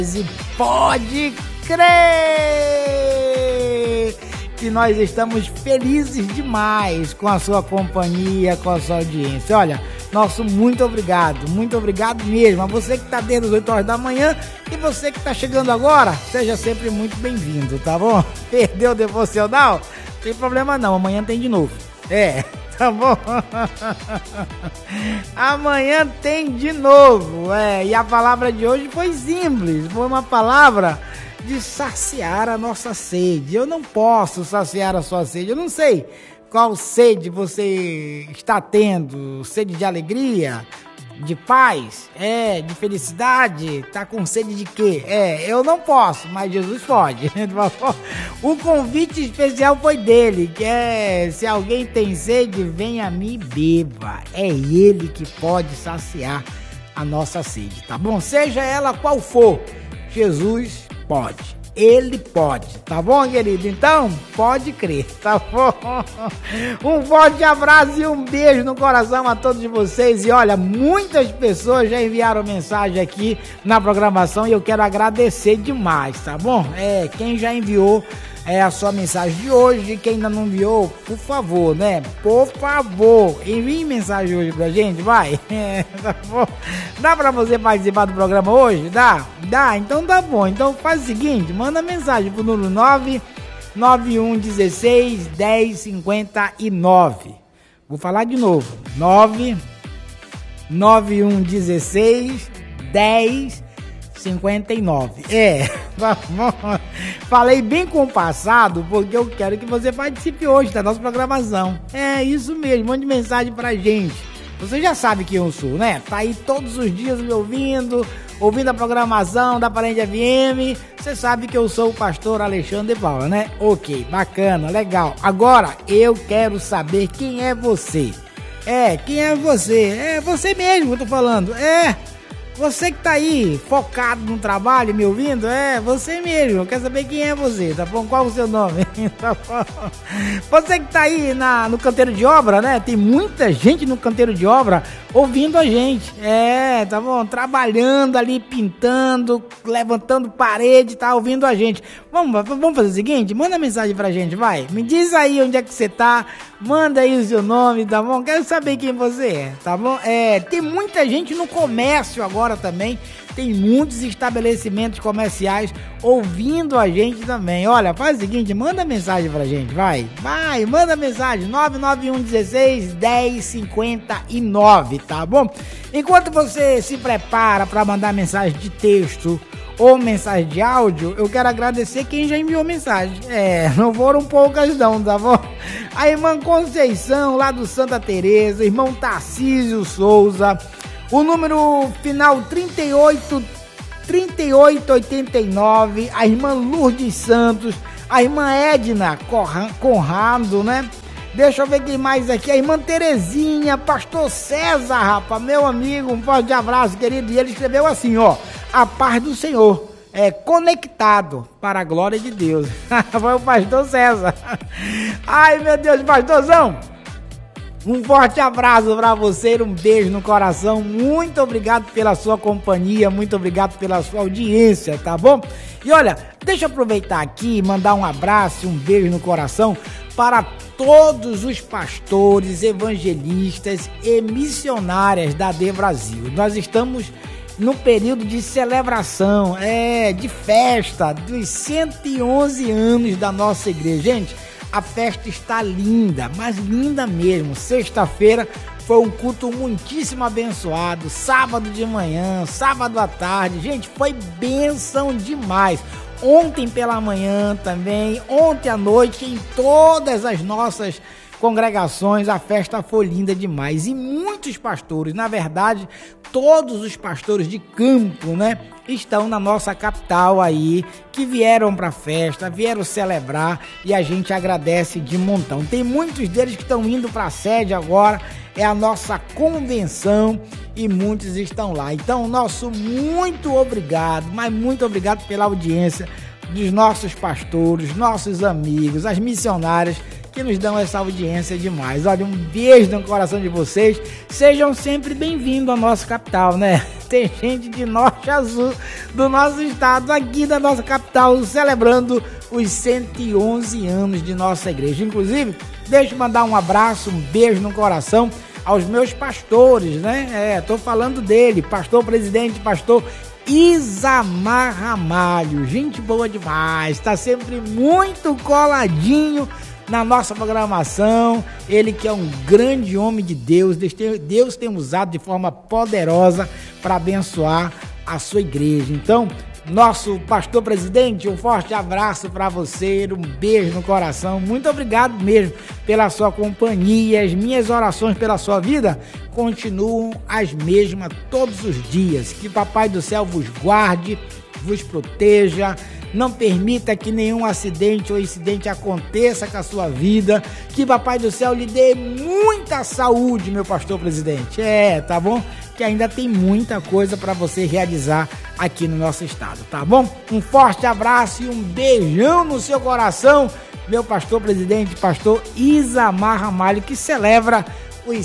E pode crer que nós estamos felizes demais com a sua companhia, com a sua audiência. Olha, nosso muito obrigado mesmo a você que está desde as 8 horas da manhã e você que está chegando agora, seja sempre muito bem-vindo, tá bom? Perdeu o devocional? Não tem problema não, amanhã tem de novo. Tá bom? Amanhã tem de novo, e a palavra de hoje foi simples, foi uma palavra de saciar a nossa sede. Eu não posso saciar a sua sede, eu não sei qual sede você está tendo, sede de alegria, de paz, de felicidade, tá com sede de quê? Eu não posso, mas Jesus pode. O convite especial foi dele, que se alguém tem sede, venha a mim e beba. É ele que pode saciar a nossa sede, tá bom? Seja ela qual for, Jesus pode. Ele pode, tá bom, querido? Então, pode crer, tá bom? Um forte abraço e um beijo no coração a todos vocês. E olha, muitas pessoas já enviaram mensagem aqui na programação e eu quero agradecer demais, tá bom? Quem já enviou a sua mensagem de hoje, quem ainda não enviou, por favor, né? Por favor, envie mensagem hoje pra gente, vai. Tá bom? Dá pra você participar do programa hoje? Dá? Então tá bom. Então faz o seguinte, manda mensagem pro número 991161059. Vou falar de novo. 991161059. Falei bem compassado porque eu quero que você participe hoje da nossa programação. Isso mesmo, mande mensagem pra gente. Você já sabe quem eu sou, né? Tá aí todos os dias me ouvindo a programação da Parente FM. Você sabe que eu sou o pastor Alexandre de Paula, né? Ok, bacana, legal. Agora eu quero saber quem é você. Quem é você? É você mesmo que eu tô falando. Você que tá aí, focado no trabalho, me ouvindo, você mesmo, eu quero saber quem é você, tá bom? Qual é o seu nome? Tá bom? Você que tá aí no canteiro de obra, né? Tem muita gente no canteiro de obra ouvindo a gente, tá bom? Trabalhando ali, pintando, levantando parede, tá ouvindo a gente. Vamos fazer o seguinte, manda mensagem pra gente, vai. Me diz aí onde é que você tá, manda aí o seu nome, tá bom? Quero saber quem você é, tá bom? Tem muita gente no comércio agora também, tem muitos estabelecimentos comerciais ouvindo a gente também. Olha, faz o seguinte, manda mensagem pra gente, vai, manda mensagem, 991161059, tá bom? Enquanto você se prepara para mandar mensagem de texto ou mensagem de áudio, eu quero agradecer quem já enviou mensagem. Não foram poucas não, tá bom? A irmã Conceição, lá do Santa Teresa, irmão Tarcísio Souza, o número final 3889, a irmã Lourdes Santos, a irmã Edna Conrado, né? Deixa eu ver quem mais aqui, a irmã Terezinha, pastor César, rapaz, meu amigo, um forte abraço, querido. E ele escreveu assim, a paz do Senhor, conectado para a glória de Deus. Foi o pastor César. Ai, meu Deus, pastorzão, um forte abraço para você, um beijo no coração, muito obrigado pela sua companhia, muito obrigado pela sua audiência, tá bom? E olha, deixa eu aproveitar aqui e mandar um abraço, um beijo no coração para todos os pastores, evangelistas e missionárias da AD Brasil. Nós estamos no período de celebração, de festa dos 111 anos da nossa igreja. Gente, a festa está linda, mas linda mesmo. Sexta-feira foi um culto muitíssimo abençoado, sábado de manhã, sábado à tarde, gente, foi bênção demais. Ontem pela manhã também, ontem à noite, em todas as nossas congregações, a festa foi linda demais. E muitos pastores, na verdade, todos os pastores de campo, né, estão na nossa capital aí, que vieram para a festa, vieram celebrar, e a gente agradece de montão. Tem muitos deles que estão indo para a sede agora, é a nossa convenção, e muitos estão lá. Então, nosso muito obrigado, mas muito obrigado pela audiência dos nossos pastores, nossos amigos, as missionárias que nos dão essa audiência demais. Olha, um beijo no coração de vocês. Sejam sempre bem-vindos à nossa capital, né? tem gente de norte a sul do nosso estado, aqui da nossa capital, celebrando os 111 anos de nossa igreja. Inclusive, deixa eu mandar um abraço, um beijo no coração aos meus pastores, né? Tô falando dele, pastor presidente, pastor Isamar Ramalho, gente boa demais, tá sempre muito coladinho na nossa programação. Ele que é um grande homem de Deus, Deus tem usado de forma poderosa para abençoar a sua igreja. Então, nosso pastor presidente, um forte abraço para você, um beijo no coração, muito obrigado mesmo pela sua companhia. As minhas orações pela sua vida continuam as mesmas todos os dias. Que Papai do Céu vos guarde, vos proteja, não permita que nenhum acidente ou incidente aconteça com a sua vida, que Papai do Céu lhe dê muita saúde, meu pastor presidente, tá bom? Que ainda tem muita coisa para você realizar aqui no nosso estado, tá bom? Um forte abraço e um beijão no seu coração, meu pastor presidente, pastor Isamar Ramalho, que celebra os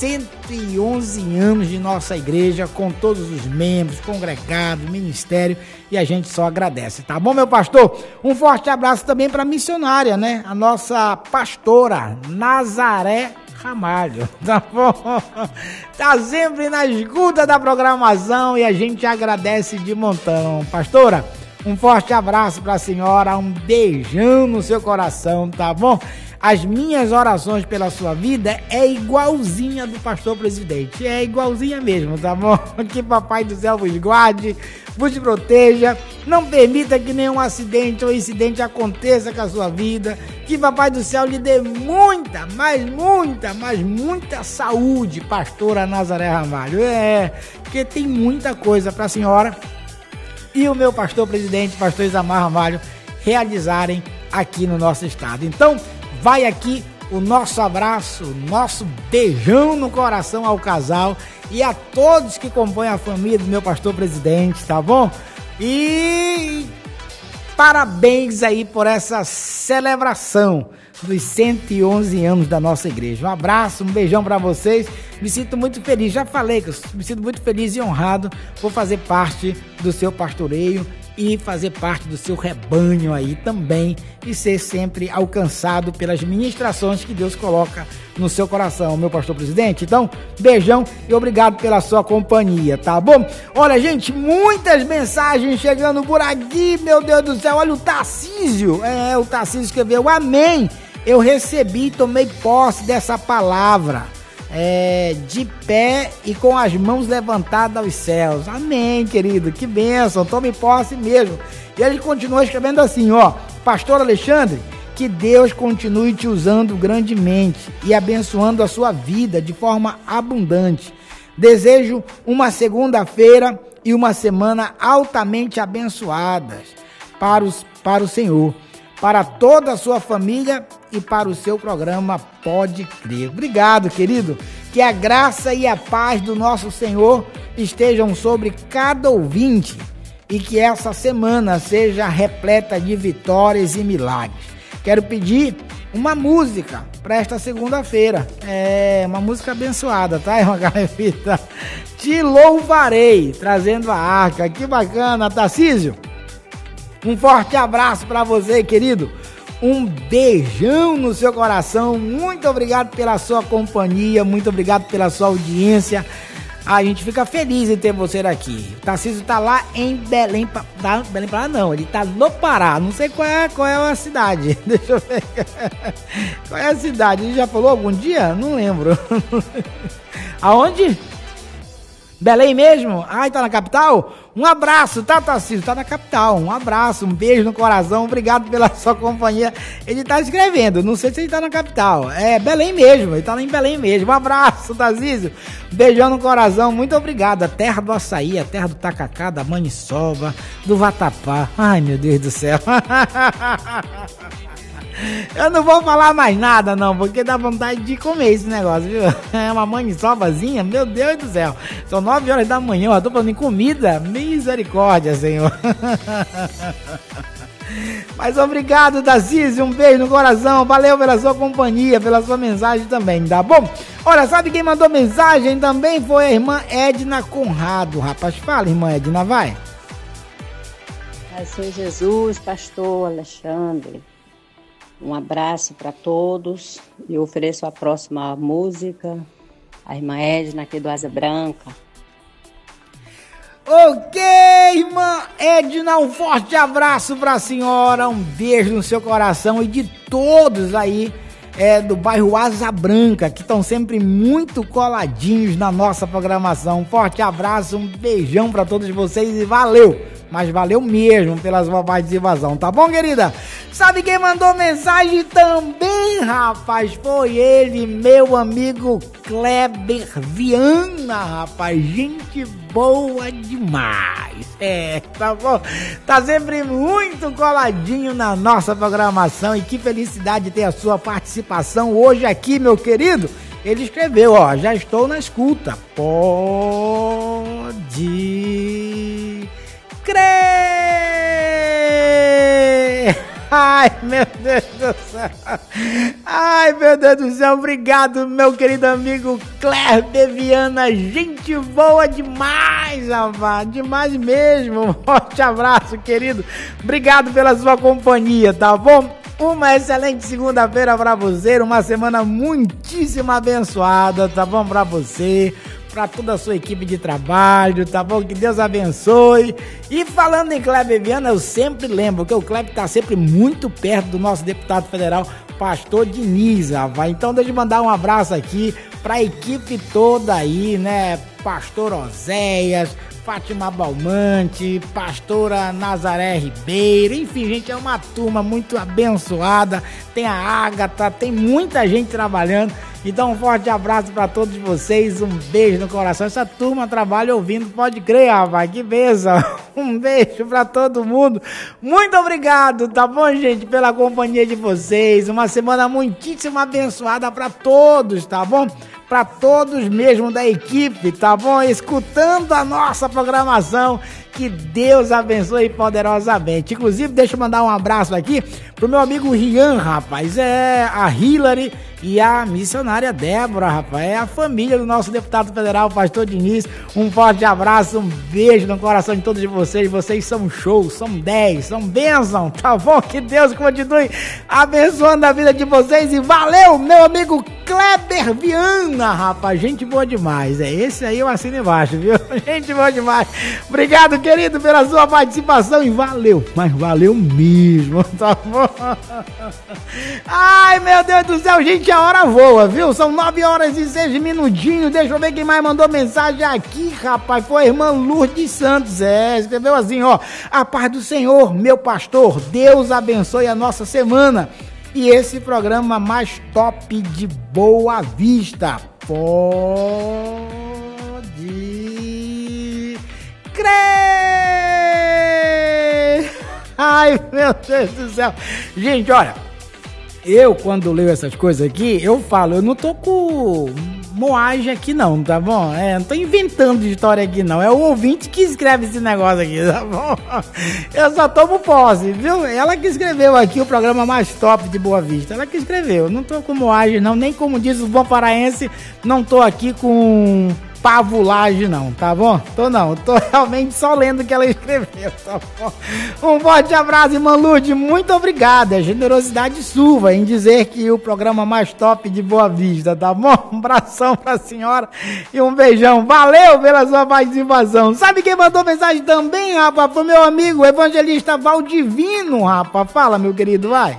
111 anos de nossa igreja, com todos os membros, congregados, ministério, e a gente só agradece, tá bom, meu pastor? Um forte abraço também para a missionária, né? A nossa pastora Nazaré Ramalho, tá bom? Tá sempre na escuta da programação e a gente agradece de montão. Pastora, um forte abraço para a senhora, um beijão no seu coração, tá bom? As minhas orações pela sua vida é igualzinha do pastor presidente, é igualzinha mesmo, tá bom? Que Papai do Céu vos guarde, vos proteja, não permita que nenhum acidente ou incidente aconteça com a sua vida, que Papai do Céu lhe dê muita, mas muita saúde, pastora Nazaré Ramalho, porque tem muita coisa para a senhora e o meu pastor presidente, pastor Isamar Ramalho, realizarem aqui no nosso estado. Então, vai aqui o nosso abraço, o nosso beijão no coração ao casal e a todos que compõem a família do meu pastor presidente, tá bom? E parabéns aí por essa celebração dos 111 anos da nossa igreja. Um abraço, um beijão para vocês. Me sinto muito feliz, já falei que eu me sinto muito feliz e honrado por fazer parte do seu pastoreio e fazer parte do seu rebanho aí também e ser sempre alcançado pelas ministrações que Deus coloca no seu coração, meu pastor presidente. Então, beijão e obrigado pela sua companhia, tá bom? Olha, gente, muitas mensagens chegando por aqui, meu Deus do céu. Olha o Tarcísio, o Tarcísio escreveu: amém, eu recebi e tomei posse dessa palavra. De pé e com as mãos levantadas aos céus. Amém, querido, que bênção, tome posse mesmo. E ele continua escrevendo assim, pastor Alexandre, que Deus continue te usando grandemente e abençoando a sua vida de forma abundante. Desejo uma segunda-feira e uma semana altamente abençoadas para o Senhor, para toda a sua família e para o seu programa Pode Crer. Obrigado, querido. Que a graça e a paz do nosso Senhor estejam sobre cada ouvinte e que essa semana seja repleta de vitórias e milagres. Quero pedir uma música para esta segunda-feira. Uma música abençoada, tá, irmã Carlefita? Te louvarei, trazendo a arca. Que bacana, Tarcísio. Um forte abraço para você, querido. Um beijão no seu coração. Muito obrigado pela sua companhia. Muito obrigado pela sua audiência. A gente fica feliz em ter você aqui. O Tarcísio tá lá em Belém Pará, não. Ele tá no Pará. Não sei qual é a cidade. Deixa eu ver. Qual é a cidade? Ele já falou algum dia? Não lembro. Aonde? Belém mesmo? Tá na capital? Um abraço, tá, Tarcísio? Tá na capital. Um abraço, um beijo no coração. Obrigado pela sua companhia. Ele tá escrevendo, não sei se ele tá na capital. Belém mesmo, ele tá lá em Belém mesmo. Um abraço, Tarcísio. Beijão no coração, muito obrigado. A terra do açaí, a terra do tacacá, da maniçoba, do vatapá. Ai, meu Deus do céu. Eu não vou falar mais nada, não, porque dá vontade de comer esse negócio, viu? É uma maniçobazinha, meu Deus do céu. São 9 horas da manhã, eu tô falando em comida. Misericórdia, Senhor. Mas obrigado, Tarcísio, um beijo no coração, valeu pela sua companhia, pela sua mensagem também, tá bom? Olha, sabe quem mandou mensagem também foi a irmã Edna Conrado, rapaz. Fala, irmã Edna, vai. Pai Senhor Jesus, pastor Alexandre, um abraço para todos e ofereço a próxima música, a irmã Edna aqui do Asa Branca. Ok, irmã Edna, um forte abraço para a senhora, um beijo no seu coração e de todos aí do bairro Asa Branca, que estão sempre muito coladinhos na nossa programação. Um forte abraço, um beijão para todos vocês e valeu! Mas valeu mesmo pela sua participação, tá bom, querida? Sabe quem mandou mensagem também, rapaz? Foi ele, meu amigo Kleber Viana, rapaz. Gente boa demais. Tá bom? Tá sempre muito coladinho na nossa programação e que felicidade ter a sua participação hoje aqui, meu querido. Ele escreveu, ó, já estou na escuta. Pode crer! Ai, meu Deus do céu! Ai, meu Deus do céu! Obrigado, meu querido amigo Kleber Viana. Gente boa demais, rapaz! Demais mesmo! Um forte abraço, querido! Obrigado pela sua companhia, tá bom? Uma excelente segunda-feira pra você, uma semana muitíssimo abençoada, tá bom? Pra você, pra toda a sua equipe de trabalho, tá bom? Que Deus abençoe. E falando em Kleber Viana, eu sempre lembro que o Kleber tá sempre muito perto do nosso deputado federal, pastor Diniz, rapaz. Então deixa eu mandar um abraço aqui pra equipe toda aí, né? Pastor Oséias, Fátima Balmante, pastora Nazaré Ribeiro, enfim, gente, é uma turma muito abençoada, tem a Ágata, tem muita gente trabalhando, então um forte abraço para todos vocês, um beijo no coração, essa turma trabalha ouvindo, pode crer, rapaz, que bênção, um beijo para todo mundo, muito obrigado, tá bom, gente, pela companhia de vocês, uma semana muitíssimo abençoada para todos, tá bom? Para todos mesmo da equipe, tá bom? Escutando a nossa programação, que Deus abençoe poderosamente. Inclusive, deixa eu mandar um abraço aqui pro meu amigo Rian, rapaz, a Hillary e a missionária Débora, rapaz, é a família do nosso deputado federal, pastor Diniz. Um forte abraço, um beijo no coração de todos vocês são show, são 10, são bênção, tá bom? Que Deus continue abençoando a vida de vocês e valeu, meu amigo Kleber Viana, rapaz, gente boa demais, esse aí eu assino embaixo, viu? Gente boa demais, obrigado, querido, pela sua participação e valeu, mas valeu mesmo, tá bom? Ai, meu Deus do céu, gente, a hora voa, viu? São 9 horas e 6 minutinhos, deixa eu ver quem mais mandou mensagem aqui, rapaz, foi a irmã Lourdes Santos, escreveu assim, ó, a paz do Senhor, meu pastor, Deus abençoe a nossa semana. E esse programa mais top de Boa Vista. Pode crer! Ai, meu Deus do céu. Gente, olha, eu quando leio essas coisas aqui, eu falo, eu não tô com moagem aqui não, tá bom? Não tô inventando história aqui não, é o ouvinte que escreve esse negócio aqui, tá bom? Eu só tomo posse, viu? Ela que escreveu aqui o programa mais top de Boa Vista, ela que escreveu, não tô com moagem não, nem como diz o bom paraense, não tô aqui com pavulagem não, tá bom? Tô realmente só lendo o que ela escreveu, tá bom? Um forte abraço, irmã Lourdes, muito obrigada, a generosidade sua em dizer que o programa mais top de Boa Vista, tá bom? Um abração pra senhora e um beijão, valeu pela sua participação. Sabe quem mandou mensagem também, rapaz? Pro meu amigo, o evangelista Valdivino, rapaz, fala, meu querido, vai.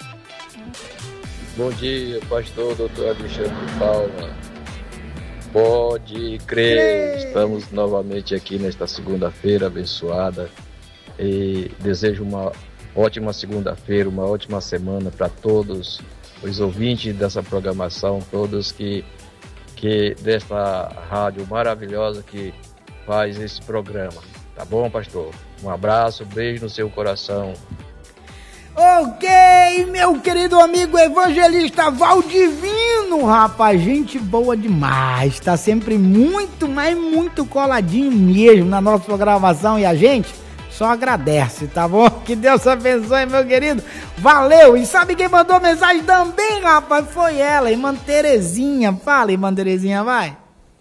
Bom dia, pastor, doutor Alexandre Palma. Pode crer, estamos novamente aqui nesta segunda-feira abençoada e desejo uma ótima segunda-feira, uma ótima semana para todos os ouvintes dessa programação, todos que desta rádio maravilhosa que faz esse programa, tá bom, pastor? Um abraço, beijo no seu coração. Ok, meu querido amigo evangelista Valdivino, rapaz, gente boa demais, tá sempre muito, mas muito coladinho mesmo na nossa programação e a gente só agradece, tá bom? Que Deus abençoe, meu querido, valeu! E sabe quem mandou mensagem também, rapaz? Foi ela, irmã Terezinha. Fala, irmã Terezinha, vai!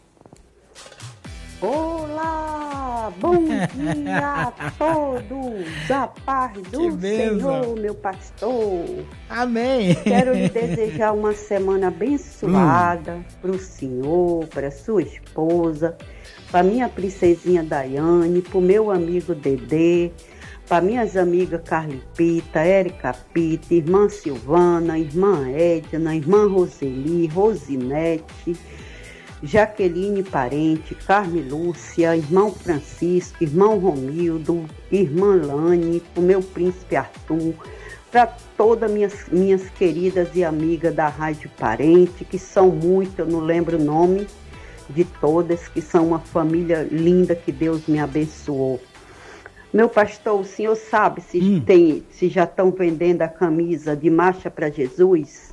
Olá, bom dia a todos, a paz do Senhor, meu pastor. Amém. Quero lhe desejar uma semana abençoada para o senhor, para sua esposa, para minha princesinha Daiane, para o meu amigo Dedê, para minhas amigas Carlipita, Érica Pita, irmã Silvana, irmã Edna, irmã Roseli, Rosinete, Jaqueline Parente, Carme Lúcia, irmão Francisco, irmão Romildo, irmã Lane, o meu príncipe Arthur, para todas minhas queridas e amigas da Rádio Parente, que são muitas, eu não lembro o nome de todas, que são uma família linda que Deus me abençoou. Meu pastor, o senhor sabe se já estão vendendo a camisa de Marcha para Jesus?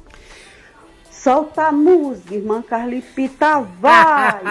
Solta a música, irmã Carlipita, vai!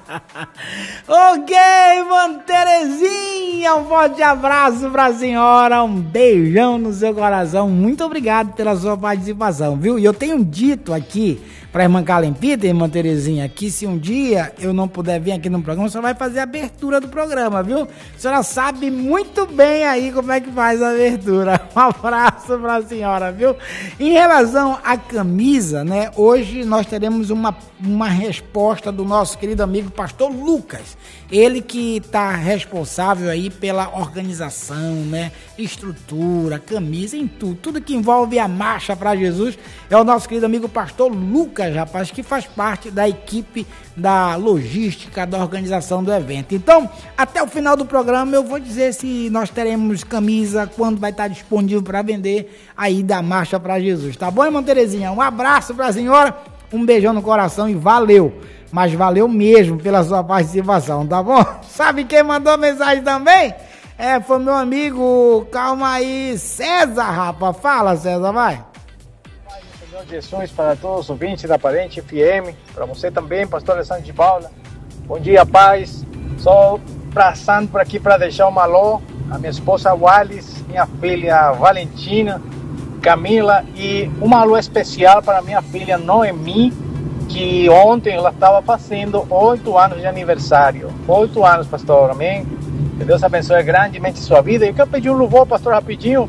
Ok, irmã Terezinha, um forte abraço pra senhora, um beijão no seu coração, muito obrigado pela sua participação, viu? E eu tenho dito aqui pra irmã Carlipita e irmã Terezinha que se um dia eu não puder vir aqui no programa, você vai fazer a abertura do programa, viu? A senhora sabe muito bem aí como é que faz a abertura. Um abraço pra senhora, viu? Em relação à camisa, né? Hoje nós teremos uma resposta do nosso querido amigo pastor Lucas. Ele que está responsável aí pela organização, né? Estrutura, camisa, em tudo que envolve a Marcha para Jesus. É o nosso querido amigo pastor Lucas, rapaz, que faz parte da equipe da logística, da organização do evento. Então, até o final do programa eu vou dizer se nós teremos camisa, quando vai estar disponível para vender aí da Marcha para Jesus. Tá bom, irmã Terezinha? Um abraço para a senhora, um beijão no coração e valeu. Mas valeu mesmo pela sua participação, tá bom? Sabe quem mandou mensagem também? Foi meu amigo, calma aí, César, rapaz. Fala, César, vai. Pai do Senhor Jesus para todos os ouvintes da Parente FM, para você também, pastor Alessandro de Paula. Bom dia, paz. Só passando por aqui para deixar um alô a minha esposa Wallis, minha filha Valentina, Camila e um alô especial para minha filha Noemi, que ontem ela estava fazendo 8 anos de aniversário. 8 anos, pastor, amém? Que Deus abençoe grandemente sua vida. E eu quero pedir um louvor, pastor, rapidinho.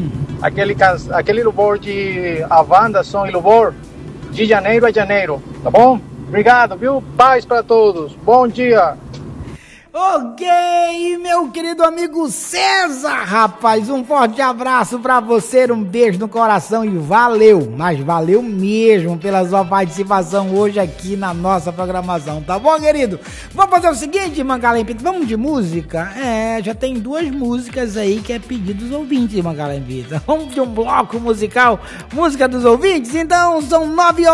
Aquele louvor de a banda Som e Louvor, de janeiro a janeiro, tá bom? Obrigado, viu? Paz para todos. Bom dia. Ok, meu querido amigo César, rapaz, um forte abraço pra você, um beijo no coração e valeu, mas valeu mesmo pela sua participação hoje aqui na nossa programação, tá bom, querido? Vamos fazer o seguinte, irmã Carlipita, vamos de música? Já tem 2 músicas aí que é pedido dos ouvintes, irmã Carlipita. Vamos de um bloco musical, música dos ouvintes? Então são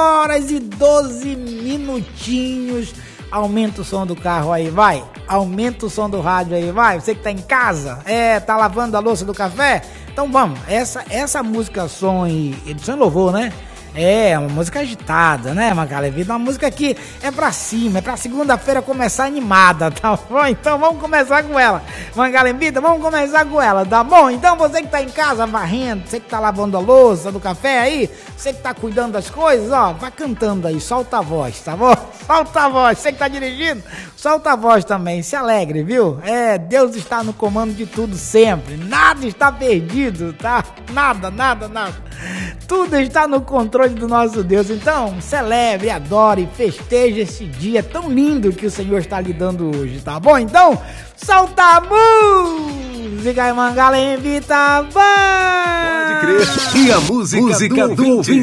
9h12. Aumenta o som do carro aí, vai. Aumenta o som do rádio aí, vai. Você que tá em casa, tá lavando a louça do café. Então vamos, essa música som e louvor, né? Uma música agitada, né, Macalevita? Uma música que é pra cima, é pra segunda-feira começar animada, tá bom? Então vamos começar com ela, Macalevita, vamos começar com ela, tá bom? Então você que tá em casa varrendo, você que tá lavando a louça do café aí, você que tá cuidando das coisas, ó, vai cantando aí, solta a voz, tá bom? Solta a voz, você que tá dirigindo, solta a voz também, se alegre, viu? Deus está no comando de tudo sempre, nada está perdido, tá? Nada. Tudo está no controle do nosso Deus. Então, celebre, adore, festeje esse dia tão lindo que o Senhor está lhe dando hoje, tá bom? Então, solta a música, irmã Carlipita, vai! Pode crer. E a música do ouvinte.